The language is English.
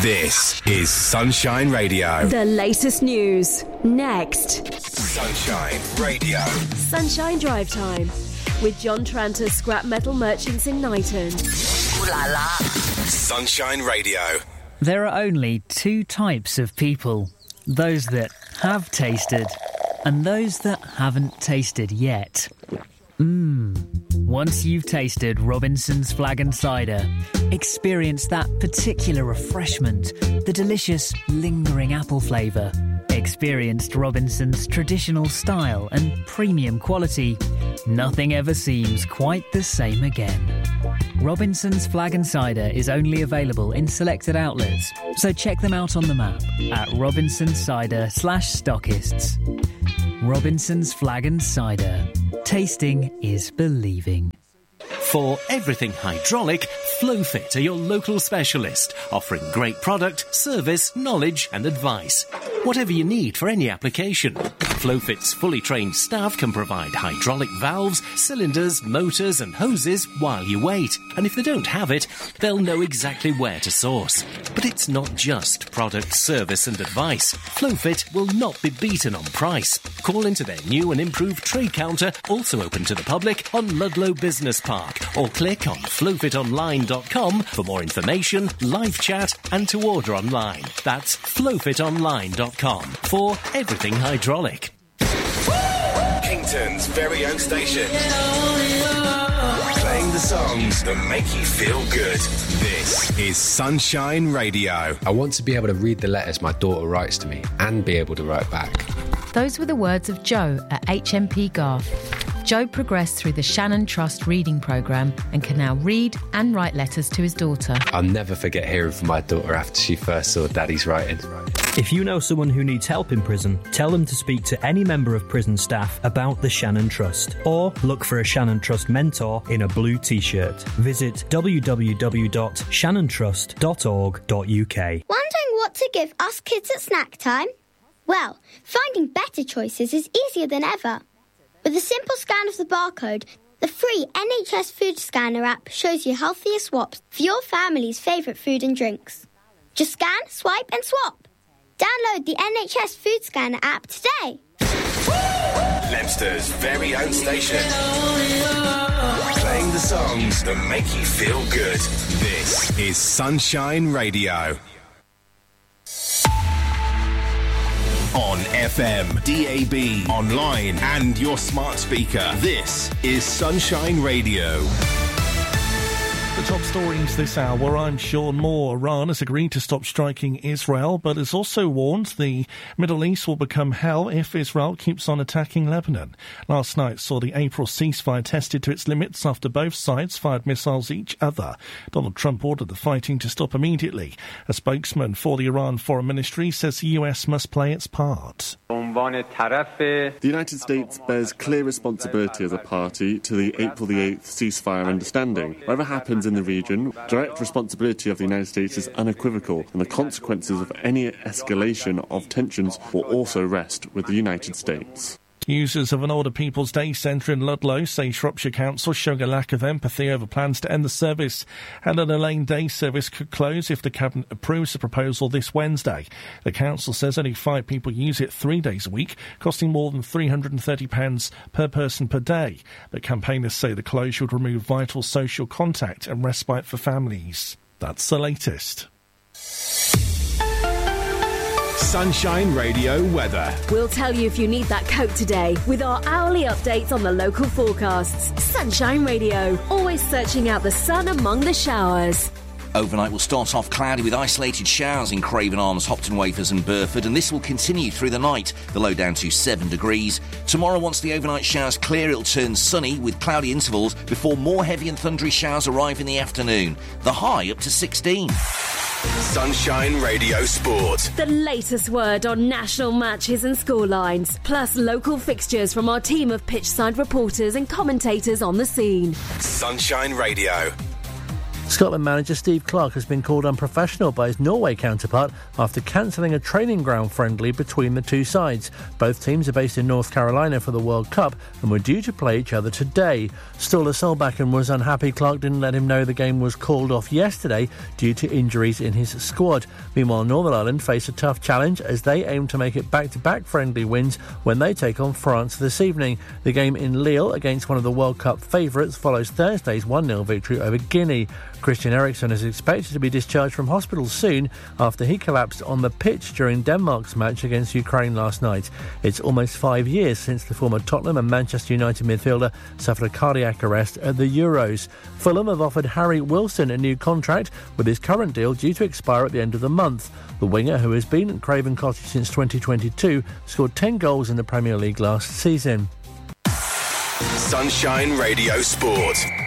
This is Sunshine Radio. The latest news. Next. Sunshine Radio. Sunshine Drive Time. With John Tranter, Scrap Metal Merchants in Knighton. Ooh la la. Sunshine Radio. There are only two types of people. Those that have tasted and those that haven't tasted yet. Once you've tasted Robinson's Flag and Cider, experience that particular refreshment, the delicious, lingering apple flavour. Experienced Robinson's traditional style and premium quality. Nothing ever seems quite the same again. Robinson's Flag and Cider is only available in selected outlets, so check them out on the map at robinsoncider/stockists. Robinson's Flag and Cider. Tasting is believing. For everything hydraulic, Flowfit are your local specialist, offering great product, service, knowledge and advice. Whatever you need for any application. Flowfit's fully trained staff can provide hydraulic valves, cylinders, motors and hoses while you wait. And if they don't have it, they'll know exactly where to source. But it's not just product, service and advice. Flowfit will not be beaten on price. Call into their new and improved trade counter, also open to the public, on Ludlow Business Park, or click on flowfitonline.com for more information, live chat and to order online. That's flowfitonline.com for everything hydraulic. Kington's very own station. Playing the songs that make you feel good. This is Sunshine Radio. I want to be able to read the letters my daughter writes to me and be able to write back. Those were the words of Joe at HMP Garth. Joe progressed through the Shannon Trust reading programme and can now read and write letters to his daughter. I'll never forget hearing from my daughter after she first saw Daddy's writing. If you know someone who needs help in prison, tell them to speak to any member of prison staff about the Shannon Trust, or look for a Shannon Trust mentor in a blue t-shirt. Visit www.shannontrust.org.uk. Wondering what to give us kids at snack time? Well, finding better choices is easier than ever. With a simple scan of the barcode, the free NHS Food Scanner app shows you healthier swaps for your family's favourite food and drinks. Just scan, swipe and swap. Download the NHS Food Scanner app today. Leicester's very own station. Playing the songs that make you feel good. This is Sunshine Radio. On FM, DAB, online and your smart speaker. This is Sunshine Radio. The top stories this hour, I'm Sean Moore. Iran has agreed to stop striking Israel, but has also warned the Middle East will become hell if Israel keeps on attacking Lebanon. Last night saw the April ceasefire tested to its limits after both sides fired missiles at each other. Donald Trump ordered the fighting to stop immediately. A spokesman for the Iran Foreign Ministry says the US must play its part. The United States bears clear responsibility as a party to the April the 8th ceasefire understanding. Whatever happens in the region, direct responsibility of the United States is unequivocal, and the consequences of any escalation of tensions will also rest with the United States. Users of an Older People's Day Centre in Ludlow say Shropshire Council showing a lack of empathy over plans to end the service, and an Elaine Day service could close if the Cabinet approves the proposal this Wednesday. The council says only 5 people use it 3 days a week, costing more than £330 per person per day. But campaigners say the closure would remove vital social contact and respite for families. That's the latest. Sunshine Radio weather. We'll tell you if you need that coat today with our hourly updates on the local forecasts. Sunshine Radio, always searching out the sun among the showers. Overnight will start off cloudy with isolated showers in Craven Arms, Hopton Wafers and Burford, and this will continue through the night, the low down to 7 degrees. Tomorrow, once the overnight showers clear, it'll turn sunny with cloudy intervals before more heavy and thundery showers arrive in the afternoon. The high up to 16. Sunshine Radio Sport. The latest word on national matches and scorelines, plus local fixtures from our team of pitchside reporters and commentators on the scene. Sunshine Radio. Scotland manager Steve Clarke has been called unprofessional by his Norway counterpart after cancelling a training ground friendly between the two sides. Both teams are based in North Carolina for the World Cup and were due to play each other today. Ståle Solbakken was unhappy Clarke didn't let him know the game was called off yesterday due to injuries in his squad. Meanwhile, Northern Ireland face a tough challenge as they aim to make it back-to-back friendly wins when they take on France this evening. The game in Lille against one of the World Cup favourites follows Thursday's 1-0 victory over Guinea. Christian Eriksen is expected to be discharged from hospital soon after he collapsed on the pitch during Denmark's match against Ukraine last night. It's almost 5 years since the former Tottenham and Manchester United midfielder suffered a cardiac arrest at the Euros. Fulham have offered Harry Wilson a new contract, with his current deal due to expire at the end of the month. The winger, who has been at Craven Cottage since 2022, scored 10 goals in the Premier League last season. Sunshine Radio Sport.